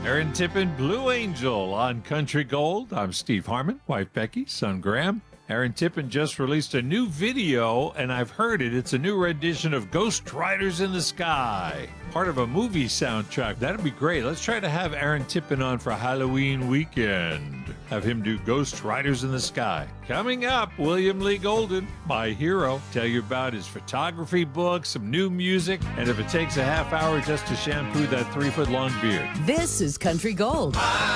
Aaron Tippin, Blue Angel on Country Gold. I'm Steve Harmon, wife Becky, son Graham. Aaron Tippin just released a new video, and I've heard it. It's a new rendition of Ghost Riders in the Sky, part of a movie soundtrack. That'd be great. Let's try to have Aaron Tippin on for Halloween weekend. Have him do Ghost Riders in the Sky. Coming up, William Lee Golden, my hero. Tell you about his photography book, some new music, and if it takes a half hour just to shampoo that 3-foot-long beard. This is Country Gold.